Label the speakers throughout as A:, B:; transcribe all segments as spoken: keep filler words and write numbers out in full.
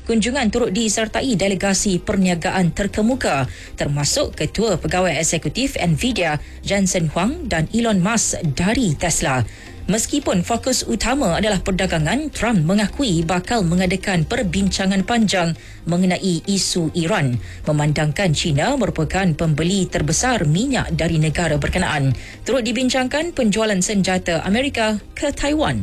A: Kunjungan turut disertai delegasi perniagaan terkemuka termasuk Ketua Pegawai Eksekutif Nvidia Jensen Huang dan Elon Musk dari Tesla. Meskipun fokus utama adalah perdagangan, Trump mengakui bakal mengadakan perbincangan panjang mengenai isu Iran, memandangkan China merupakan pembeli terbesar minyak dari negara berkenaan. Turut dibincangkan penjualan senjata Amerika ke Taiwan.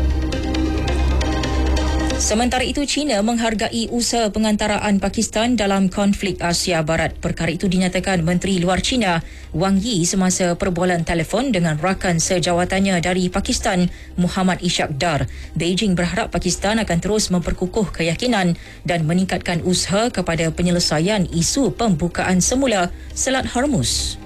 A: Sementara itu, China menghargai usaha pengantaraan Pakistan dalam konflik Asia Barat. Perkara itu dinyatakan Menteri Luar China Wang Yi semasa perbualan telefon dengan rakan sejawatannya dari Pakistan, Muhammad Ishaq Dar. Beijing berharap Pakistan akan terus memperkukuh keyakinan dan meningkatkan usaha kepada penyelesaian isu pembukaan semula Selat Hormuz.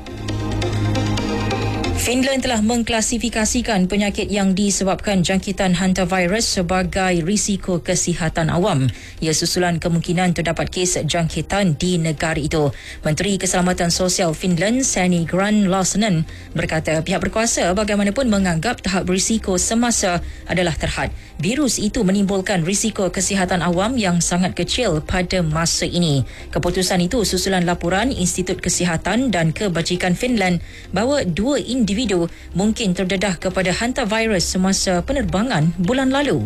A: Finland telah mengklasifikasikan penyakit yang disebabkan jangkitan hantavirus sebagai risiko kesihatan awam. Ia susulan kemungkinan terdapat kes jangkitan di negara itu. Menteri Keselamatan Sosial Finland, Sanni Grahn-Laasonen, berkata pihak berkuasa bagaimanapun menganggap tahap risiko semasa adalah terhad. Virus itu menimbulkan risiko kesihatan awam yang sangat kecil pada masa ini. Keputusan itu susulan laporan Institut Kesihatan dan Kebajikan Finland bahawa dua individu mungkin terdedah kepada hantavirus semasa penerbangan bulan lalu.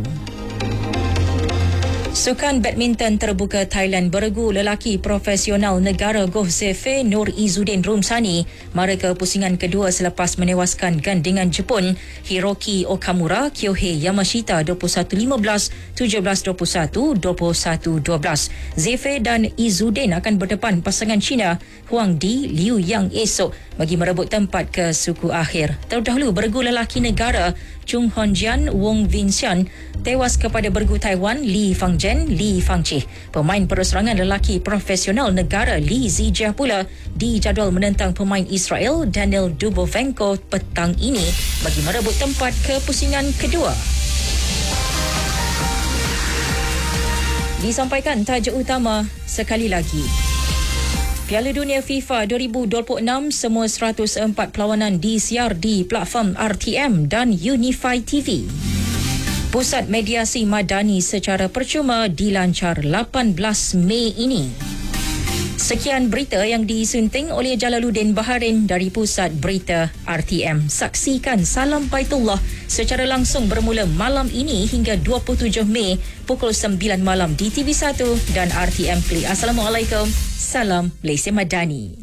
A: Sukan badminton terbuka Thailand beregu lelaki profesional negara Goh Zefe Nur Izzuddin Rumsani mara ke pusingan kedua selepas menewaskan gandingan Jepun Hiroki Okamura Kyohei Yamashita dua puluh satu lima belas, tujuh belas dua puluh satu, dua puluh satu dua belas. Zefe dan Izzuddin akan berdepan pasangan China Huang Di Liu Yang esok bagi merebut tempat ke suku akhir. Terdahulu beregu lelaki negara Chung Honjian Wong Vincian tewas kepada beregu Taiwan Li Fangzhen Li Fangchi. Pemain perorangan lelaki profesional negara Li Zijia pula dijadual menentang pemain Israel Daniel Dubovenko petang ini bagi merebut tempat ke pusingan kedua. Disampaikan tajuk utama sekali lagi. Piala Dunia FIFA dua ribu dua puluh enam semua seratus empat perlawanan disiar di platform R T M dan Unify T V. Pusat Mediasi Madani secara percuma dilancar lapan belas Mei ini. Sekian berita yang disunting oleh Jalaluddin Baharin dari Pusat Berita R T M. Saksikan Salam Baitullah secara langsung bermula malam ini hingga dua puluh tujuh Mei pukul sembilan malam di T V satu dan R T M Play. Assalamualaikum. Salam Malaysia Madani.